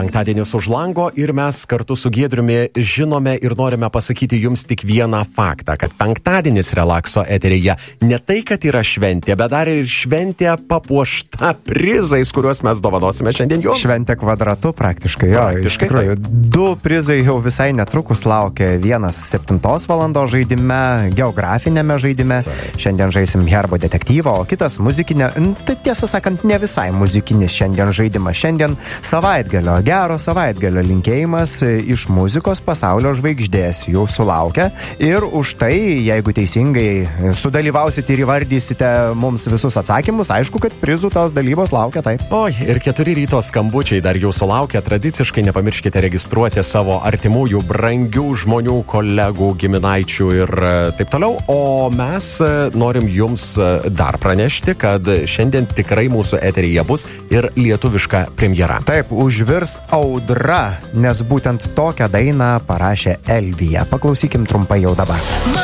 penktadienis už lango ir mes kartu su Giedriumi žinome ir norime pasakyti jums tik vieną faktą, kad penktadienis Relakso eteryje ne tai, kad yra šventė, bet dar ir šventė papuošta prizais, kuriuos mes dovanosime šiandien jums. Šventė kvadratu praktiškai, jo. Iš tikrųjų, 2 prizai jau visai netrukus laukia. Vienas 7 valandos žaidime, geografinėme žaidime. Šiandien žaisim herbo detektyvą, o kitas muzikinė, tiesą sakant, ne visai muzikinis šiandien žaidimas. Šiandien savaitgalio, gero savaitgalio linkėjimas iš muzikos pasaulio žvaigždės jūsų laukia. Ir už tai, jeigu teisingai sudalyvausite ir įvardysite mums visus atsakymus, aišku, kad prizų tos dalybos laukia taip. Oi, ir 4 ryto skambučiai dar jūsų laukia. Tradiciškai nepamirškite registruoti savo artimųjų, brangių žmonių, kolegų, giminaičių ir taip toliau. O mes norim jums dar pranešti, kad šiandien tikrai mūsų eteryje bus ir lietuviška premjera. Taip, užvirs audra, nes būtent tokią dainą parašė Elvija. Paklausykim trumpai jau dabar.